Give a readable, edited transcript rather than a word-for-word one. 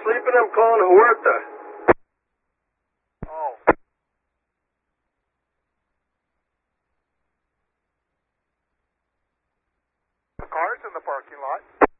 sleeping. I'm calling Huerta. Oh. The car's in the parking lot.